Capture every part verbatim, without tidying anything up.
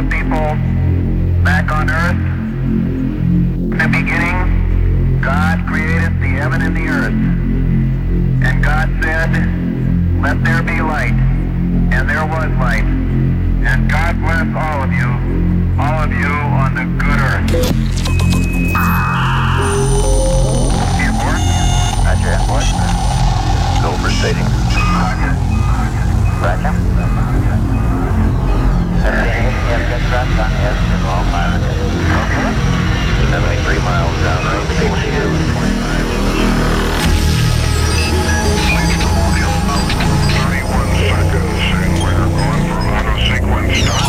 the people back on earth. In the beginning, God created the heaven and the earth. And God said, let there be light. And there was light. And God bless all of you, all of you on the good earth. Airport? Roger, airport. Go for staging. Roger. Roger. Okay. seventy-three miles down road. twenty-five. thirty-one seconds, and we're going for auto sequence start.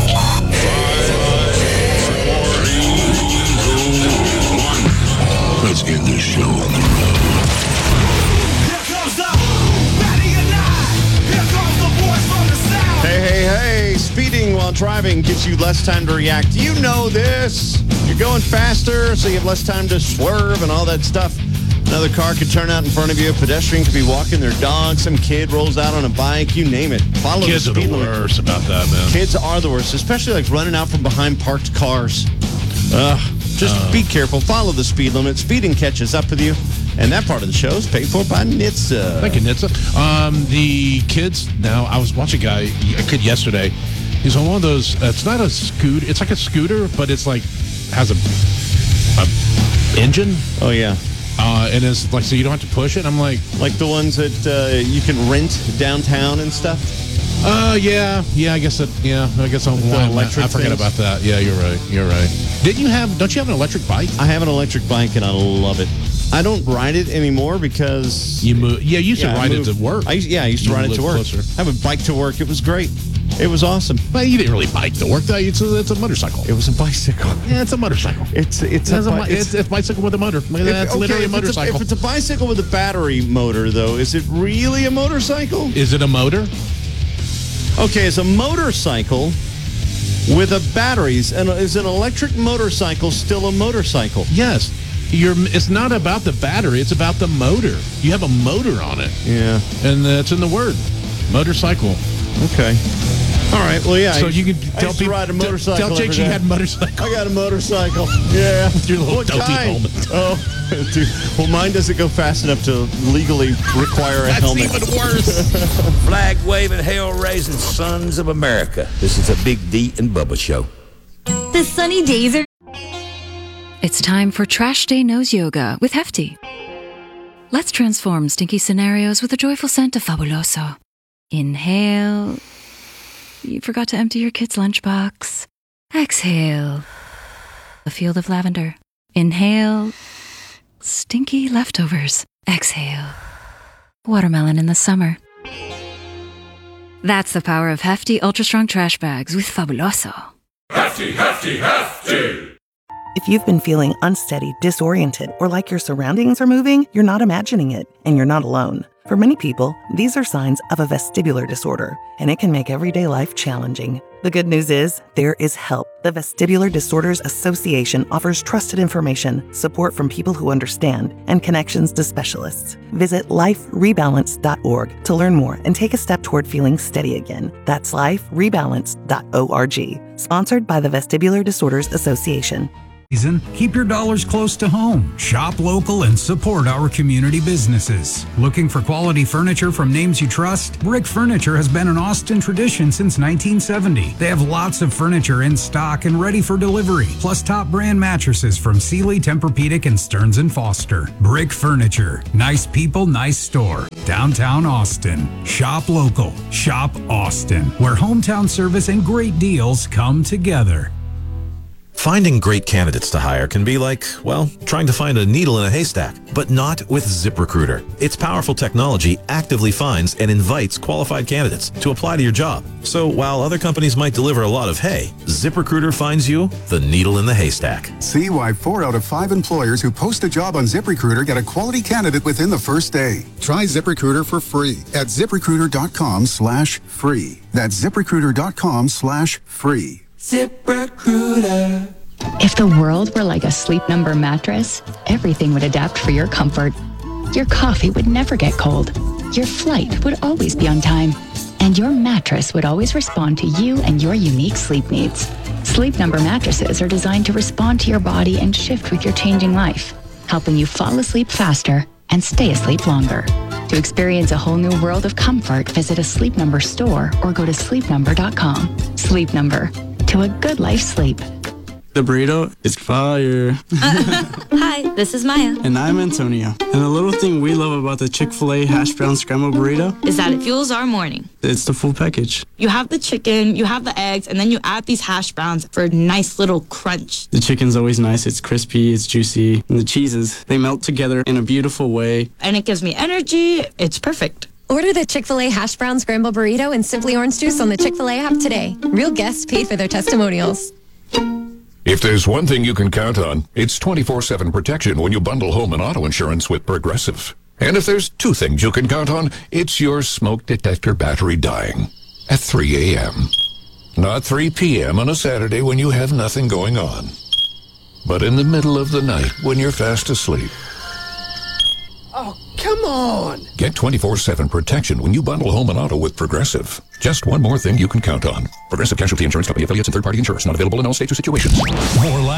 Let's get this show on the road. Here comes the Matty and I. Here comes the boys from the south. Hey, hey, hey. Speeding while driving gives you less time to react. You know this. You're going faster, so you have less time to swerve and all that stuff. Another car could turn out in front of you. A pedestrian could be walking their dog. Some kid rolls out on a bike. You name it. Follow Kids the are speed the limit. worst about that, man. Kids are the worst, especially like running out from behind parked cars. Ugh. Just Uh. be careful. Follow the speed limit. Speeding catches up with you. And that part of the show is paid for by N H T S A. Thank you, N H T S A. Um, the kids, now, I was watching a guy, a kid yesterday. He's on one of those, uh, it's not a scooter, it's like a scooter, but it's like, has a, a engine. Oh, yeah. Uh, and it's like, so you don't have to push it. I'm like, Like the ones that uh, you can rent downtown and stuff? uh, yeah, yeah, I guess that, yeah, I guess I'm, The I, electric I forget things? about that. Yeah, you're right, you're right. Didn't you have, don't you have an electric bike? I have an electric bike and I love it. I don't ride it anymore because... You move, yeah, you used Yeah, to I ride moved- it to work. I used, yeah, I used to You ride it live to work. closer. I have a bike to work. It was great. It was awesome. But you didn't really bike to work, though. It's a, it's a motorcycle. It was a bicycle. Yeah, it's a motorcycle. It's it's, It's a, bi- mi- it's, it's a bicycle with a motor. if- That's okay, literally a if it's motorcycle. if it's a bicycle with a battery motor, though, is it really a motorcycle? Is it a motor? Okay, it's a motorcycle with a batteries, and is an electric motorcycle still a motorcycle? Yes. You're, it's not about the battery. It's about the motor. You have a motor on it. Yeah. And that's in the word. Motorcycle. Okay. All right. Well, yeah. So I, you can I tell used to people. ride a motorcycle. Tell Jake every she day. had motorcycle. I got a motorcycle. Yeah. With your little What dopey kind? helmet. Oh, dude. Well, mine doesn't go fast enough to legally require a That's helmet. even worse. Flag-waving, hell-raising sons of America. This is a Big D and Bubba show. The sunny days are... It's time for Trash Day Nose Yoga with Hefty. Let's transform stinky scenarios with a joyful scent of Fabuloso. Inhale. You forgot to empty your kid's lunchbox. Exhale. A field of lavender. Inhale. Stinky leftovers. Exhale. Watermelon in the summer. That's the power of Hefty Ultra Strong Trash Bags with Fabuloso. Hefty, hefty, hefty. If you've been feeling unsteady, disoriented, or like your surroundings are moving, you're not imagining it, and you're not alone. For many people, these are signs of a vestibular disorder, and it can make everyday life challenging. The good news is, there is help. The Vestibular Disorders Association offers trusted information, support from people who understand, and connections to specialists. Visit life rebalance dot org to learn more and take a step toward feeling steady again. That's life rebalance dot org. Sponsored by the Vestibular Disorders Association. Season, keep your dollars close to home. Shop local and support our community businesses. Looking for quality furniture from names you trust? Brick Furniture has been an Austin tradition since nineteen seventy. They have lots of furniture in stock and ready for delivery, plus top brand mattresses from Sealy, Tempur-Pedic, and Stearns and Foster. Brick Furniture. Nice people, nice store. Downtown Austin. Shop local. Shop Austin, where hometown service and great deals come together. Finding great candidates to hire can be like, well, trying to find a needle in a haystack, but not with ZipRecruiter. Its powerful technology actively finds and invites qualified candidates to apply to your job. So while other companies might deliver a lot of hay, ZipRecruiter finds you the needle in the haystack. See why four out of five employers who post a job on ZipRecruiter get a quality candidate within the first day. Try ZipRecruiter for free at ZipRecruiter.com slash free. That's ZipRecruiter.com slash free. ZipRecruiter. If the world were like a Sleep Number mattress, everything would adapt for your comfort. Your coffee would never get cold. Your flight would always be on time. and your mattress would always respond to you and your unique sleep needs. Sleep Number mattresses are designed to respond to your body and shift with your changing life, helping you fall asleep faster and stay asleep longer. To experience a whole new world of comfort, visit a Sleep Number store or go to sleep number dot com. Sleep Number, to a good life sleep. The burrito is fire. Hi, this is Maya. And I'm Antonio. And the little thing we love about the Chick-fil-A hash brown scrambled burrito is that it fuels our morning. It's the full package. You have the chicken, you have the eggs, and then you add these hash browns for a nice little crunch. The chicken's always nice. It's crispy, it's juicy. And the cheeses, they melt together in a beautiful way. And it gives me energy. It's perfect. Order the Chick-fil-A hash brown scrambled burrito and Simply Orange Juice on the Chick-fil-A app today. Real guests paid for their testimonials. If there's one thing you can count on, it's twenty-four seven protection when you bundle home and auto insurance with Progressive. And if there's two things you can count on, it's your smoke detector battery dying at three a.m. Not three p.m. on a Saturday when you have nothing going on, but in the middle of the night when you're fast asleep. Oh, come on! Get twenty-four seven protection when you bundle home and auto with Progressive. Just one more thing you can count on. Progressive Casualty Insurance Company, affiliates, and third-party insurers. Not available in all states or situations. More